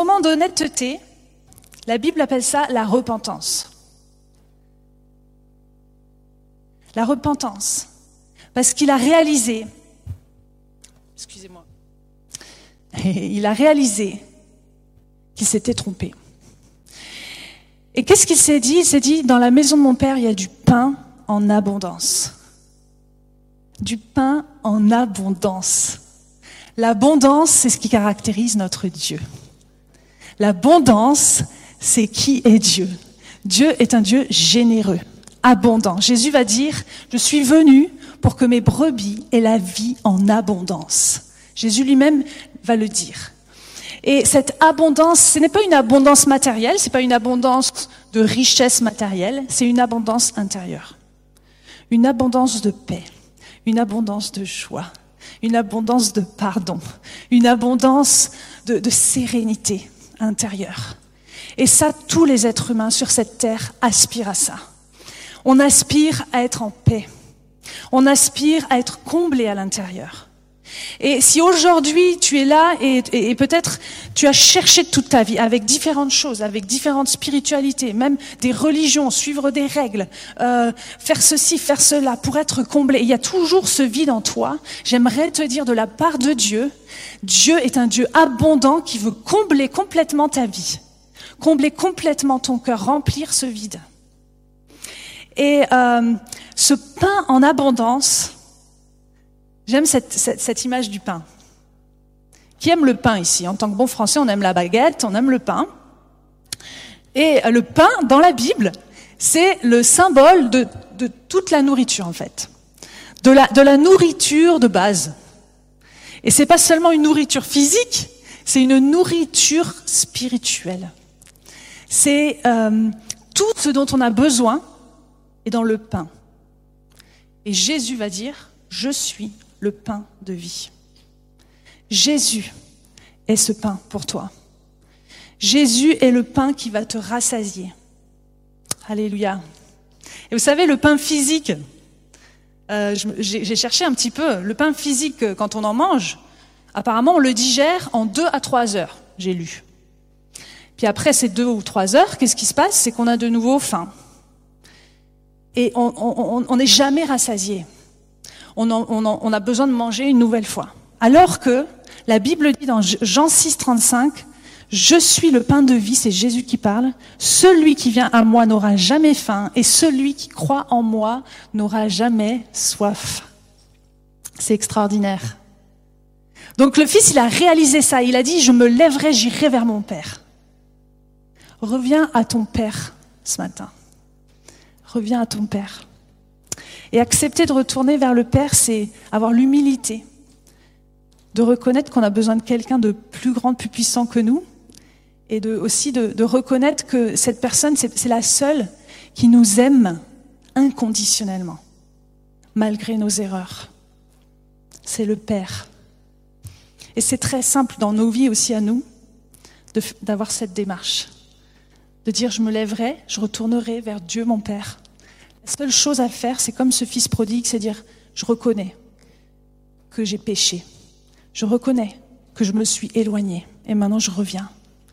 Moment d'honnêteté, la Bible appelle ça la repentance. La repentance. Parce qu'il a réalisé, il a réalisé qu'il s'était trompé. Et qu'est-ce qu'il s'est dit? Il s'est dit, dans la maison de mon père, il y a du pain en abondance. Du pain en abondance. L'abondance, c'est ce qui caractérise notre Dieu. L'abondance, c'est qui est Dieu. Dieu est un Dieu généreux, abondant. Jésus va dire, je suis venu pour que mes brebis aient la vie en abondance. Jésus lui-même va le dire. Et cette abondance, ce n'est pas une abondance matérielle, c'est pas une abondance de richesse matérielle, c'est une abondance intérieure. Une abondance de paix, une abondance de joie, une abondance de pardon, une abondance de sérénité intérieure. Et ça, tous les êtres humains sur cette terre aspirent à ça. On aspire à être en paix. On aspire à être comblé à l'intérieur. Et si aujourd'hui tu es là et peut-être tu as cherché toute ta vie avec différentes choses, avec différentes spiritualités, même des religions, suivre des règles, faire ceci, faire cela pour être comblé, il y a toujours ce vide en toi, j'aimerais te dire de la part de Dieu, Dieu est un Dieu abondant qui veut combler complètement ta vie, combler complètement ton cœur, remplir ce vide. Et ce pain en abondance, j'aime cette image du pain. Qui aime le pain ici? En tant que bon français, on aime la baguette, on aime le pain. Et le pain, dans la Bible, c'est le symbole de toute la nourriture, en fait. De la nourriture de base. Et c'est pas seulement une nourriture physique, c'est une nourriture spirituelle. C'est tout ce dont on a besoin est dans le pain. Et Jésus va dire, je suis le pain de vie. Jésus est ce pain pour toi. Jésus est le pain qui va te rassasier. Alléluia. Et vous savez, le pain physique, j'ai cherché un petit peu, le pain physique, quand on en mange, apparemment on le digère en 2 à 3 heures, j'ai lu. Puis après ces 2 ou 3 heures, qu'est-ce qui se passe? C'est qu'on a de nouveau faim. Et on n'est jamais rassasié. On a besoin de manger une nouvelle fois. Alors que la Bible dit dans Jean 6, 35, « Je suis le pain de vie », c'est Jésus qui parle, « Celui qui vient à moi n'aura jamais faim, et celui qui croit en moi n'aura jamais soif. » C'est extraordinaire. Donc le Fils, il a réalisé ça. Il a dit, « Je me lèverai, j'irai vers mon Père. » Reviens à ton Père ce matin. Reviens à ton Père. Et accepter de retourner vers le Père, c'est avoir l'humilité de reconnaître qu'on a besoin de quelqu'un de plus grand, plus puissant que nous, et aussi de reconnaître que cette personne, c'est la seule qui nous aime inconditionnellement, malgré nos erreurs. C'est le Père. Et c'est très simple dans nos vies aussi à nous, d'avoir cette démarche, de dire je me lèverai, je retournerai vers Dieu mon Père. La seule chose à faire, c'est comme ce fils prodigue, c'est dire je reconnais que j'ai péché. Je reconnais que je me suis éloigné et maintenant je reviens.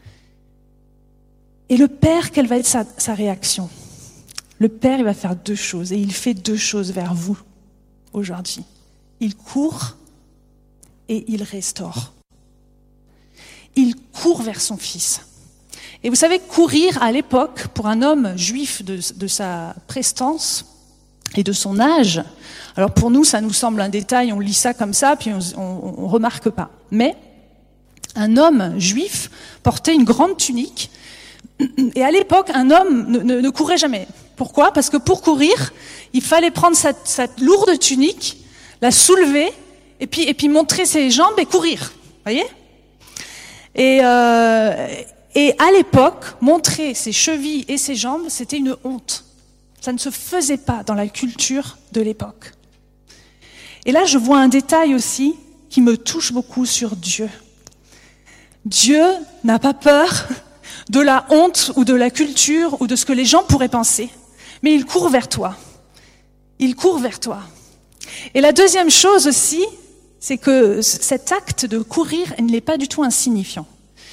Et le Père, quelle va être sa réaction? Le Père, il va faire 2 choses et il fait 2 choses vers vous aujourd'hui. Il court et il restaure. Il court vers son fils. Et vous savez, courir à l'époque, pour un homme juif de sa prestance et de son âge, alors pour nous, ça nous semble un détail, on lit ça comme ça, puis on remarque pas. Mais un homme juif portait une grande tunique, et à l'époque, un homme ne courait jamais. Pourquoi? Parce que pour courir, il fallait prendre cette lourde tunique, la soulever, et puis montrer ses jambes et courir. Voyez? Et à l'époque, montrer ses chevilles et ses jambes, c'était une honte. Ça ne se faisait pas dans la culture de l'époque. Et là, je vois un détail aussi qui me touche beaucoup sur Dieu. Dieu n'a pas peur de la honte ou de la culture ou de ce que les gens pourraient penser, mais il court vers toi. Il court vers toi. Et la deuxième chose aussi, c'est que cet acte de courir, il n'est pas du tout insignifiant.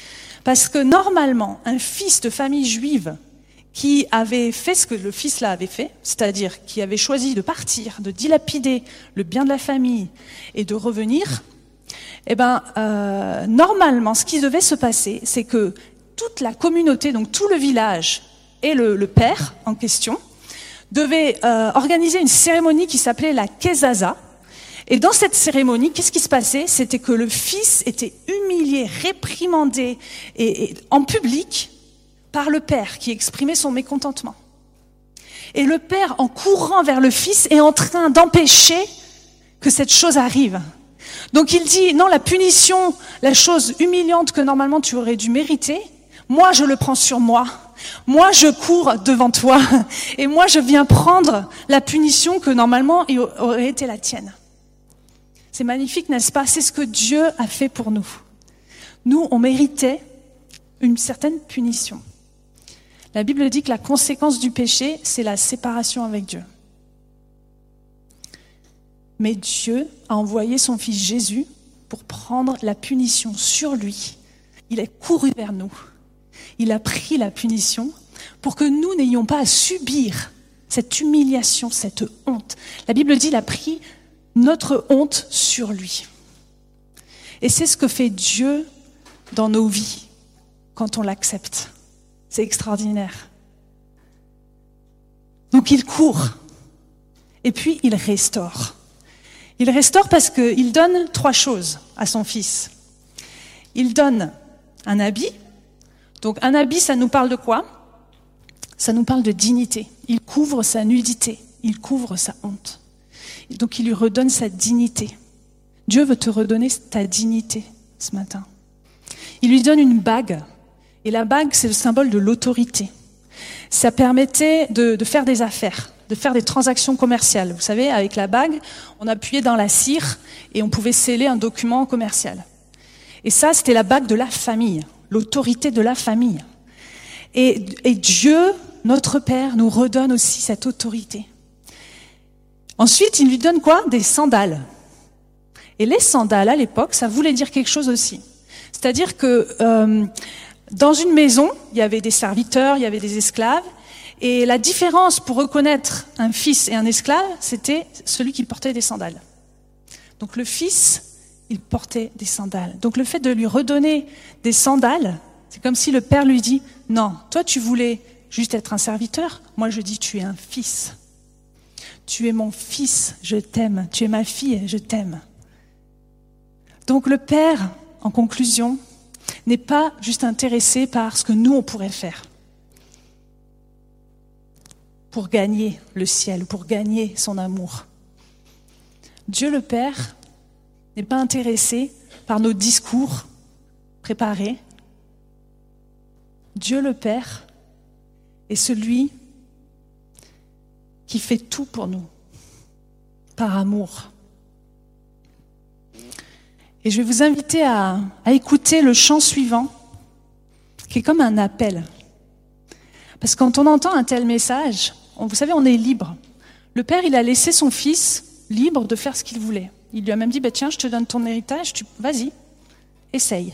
Parce que normalement, un fils de famille juive qui avait fait ce que le fils là avait fait, c'est-à-dire qui avait choisi de partir, de dilapider le bien de la famille et de revenir, normalement, ce qui devait se passer, c'est que toute la communauté, donc tout le village et le père en question, devaient organiser une cérémonie qui s'appelait la Kezaza. Et dans cette cérémonie, qu'est-ce qui se passait? C'était que le fils était humilié, réprimandé et en public par le père qui exprimait son mécontentement. Et le père, en courant vers le fils, est en train d'empêcher que cette chose arrive. Donc il dit, non, la punition, la chose humiliante que normalement tu aurais dû mériter, moi je le prends sur moi. Moi je cours devant toi et moi je viens prendre la punition que normalement aurait été la tienne. C'est magnifique, n'est-ce pas? C'est ce que Dieu a fait pour nous. Nous, on méritait une certaine punition. La Bible dit que la conséquence du péché, c'est la séparation avec Dieu. Mais Dieu a envoyé son Fils Jésus pour prendre la punition sur lui. Il est couru vers nous. Il a pris la punition pour que nous n'ayons pas à subir cette humiliation, cette honte. La Bible dit qu'il a pris notre honte sur lui. Et c'est ce que fait Dieu dans nos vies quand on l'accepte. C'est extraordinaire. Donc il court et puis il restaure. Il restaure parce qu'il donne 3 choses à son fils. Il donne un habit. Donc un habit, ça nous parle de quoi? Ça nous parle de dignité. Il couvre sa nudité, il couvre sa honte. Donc il lui redonne sa dignité. Dieu veut te redonner ta dignité ce matin. Il lui donne une bague. Et la bague, c'est le symbole de l'autorité. Ça permettait de faire des affaires, de faire des transactions commerciales. Vous savez, avec la bague, on appuyait dans la cire et on pouvait sceller un document commercial. Et ça, c'était la bague de la famille, l'autorité de la famille. Et Dieu, notre Père, nous redonne aussi cette autorité. Ensuite, il lui donne quoi? Des sandales. Et les sandales, à l'époque, ça voulait dire quelque chose aussi. C'est-à-dire que dans une maison, il y avait des serviteurs, il y avait des esclaves, et la différence pour reconnaître un fils et un esclave, c'était celui qui portait des sandales. Donc le fils, il portait des sandales. Donc le fait de lui redonner des sandales, c'est comme si le père lui dit, non, toi tu voulais juste être un serviteur, moi je dis tu es un fils. Tu es mon fils, je t'aime. Tu es ma fille, je t'aime. Donc le père, en conclusion, n'est pas juste intéressé par ce que nous, on pourrait faire pour gagner le ciel, pour gagner son amour. Dieu le Père n'est pas intéressé par nos discours préparés. Dieu le Père est celui qui fait tout pour nous, par amour. Et je vais vous inviter à écouter le chant suivant, qui est comme un appel. Parce que quand on entend un tel message, vous savez, on est libre. Le Père, il a laissé son Fils libre de faire ce qu'il voulait. Il lui a même dit, tiens, je te donne ton héritage, vas-y, essaye.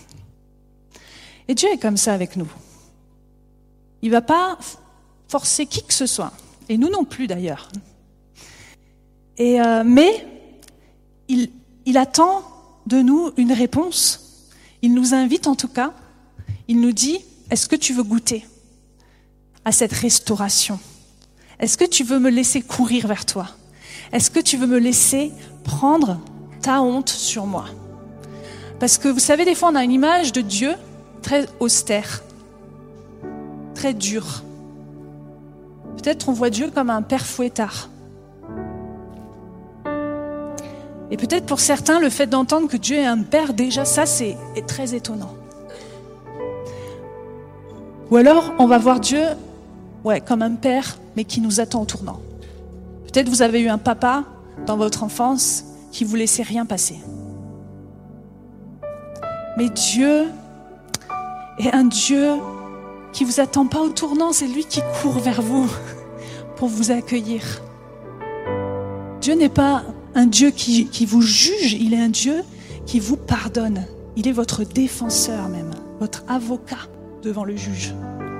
Et Dieu est comme ça avec nous. Il ne va pas forcer qui que ce soit, et nous non plus d'ailleurs. Mais il attend de nous une réponse. Il nous invite en tout cas. Il nous dit, est-ce que tu veux goûter à cette restauration? Est-ce que tu veux me laisser courir vers toi? Est-ce que tu veux me laisser prendre ta honte sur moi? Parce que vous savez, des fois on a une image de Dieu très austère, très dur. Peut-être on voit Dieu comme un père fouettard. Et peut-être pour certains, le fait d'entendre que Dieu est un père, déjà ça est très étonnant. Ou alors on va voir Dieu comme un père, mais qui nous attend au tournant. Peut-être vous avez eu un papa dans votre enfance qui vous laissait rien passer. Mais Dieu est un Dieu qui vous attend pas au tournant, c'est lui qui court vers vous pour vous accueillir. Dieu n'est pas un Dieu qui vous juge, il est un Dieu qui vous pardonne. Il est votre défenseur même. votre avocat devant le juge.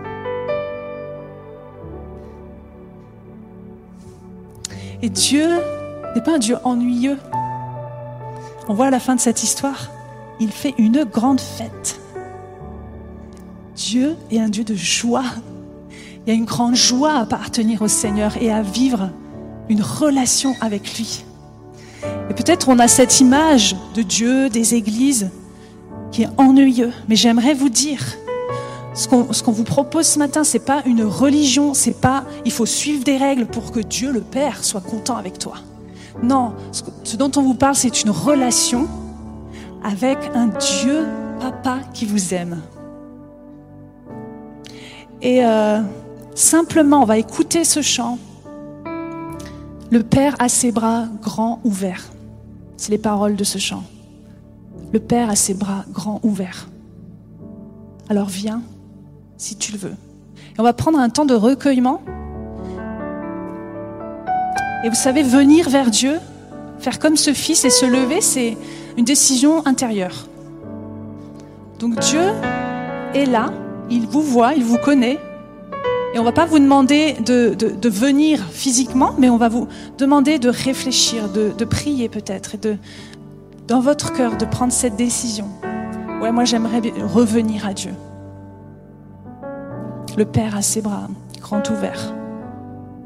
Et Dieu n'est pas un Dieu ennuyeux. On voit à la fin de cette histoire, il fait une grande fête. Dieu est un Dieu de joie. Il y a une grande joie à appartenir au Seigneur et à vivre une relation avec lui. Et peut-être on a cette image de Dieu, des églises, qui est ennuyeux. Mais j'aimerais vous dire, ce qu'on vous propose ce matin, c'est pas une religion, c'est pas il faut suivre des règles pour que Dieu le Père soit content avec toi. Non, ce dont on vous parle, c'est une relation avec un Dieu papa qui vous aime. Et simplement, on va écouter ce chant. Le Père a ses bras grands ouverts. C'est les paroles de ce chant. Le Père a ses bras grands ouverts. Alors viens, si tu le veux. Et on va prendre un temps de recueillement. Et vous savez, venir vers Dieu, faire comme ce fils et se lever, c'est une décision intérieure. Donc Dieu est là, il vous voit, il vous connaît. Et on ne va pas vous demander de venir physiquement, mais on va vous demander de réfléchir, de prier peut-être, et dans votre cœur, de prendre cette décision. Ouais, moi j'aimerais revenir à Dieu. Le Père a ses bras grands ouverts.